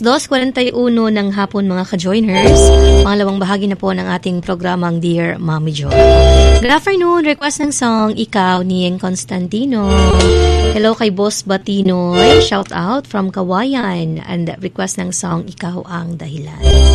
2:41 ng hapon mga ka-joiners. Pangalawang bahagi na po ng ating programang Dear Mommy Jo. Good afternoon. Request ng song Ikaw ni Yeng Constantino. Hello kay Boss Batinoy. Shout out from Kawayan. And request ng song Ikaw ang Dahilan.